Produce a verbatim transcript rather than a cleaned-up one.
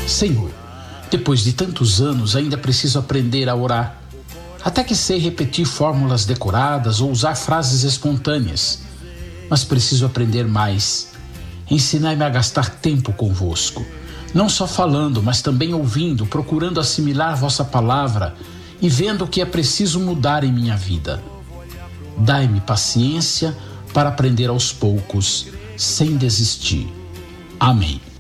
Senhor, depois de tantos anos ainda preciso aprender a orar. Até que sei repetir fórmulas decoradas ou usar frases espontâneas, mas preciso aprender mais. Ensinai-me a gastar tempo convosco, não só falando, mas também ouvindo, procurando assimilar vossa palavra e vendo o que é preciso mudar em minha vida. Dai-me paciência para aprender aos poucos, sem desistir. Amém.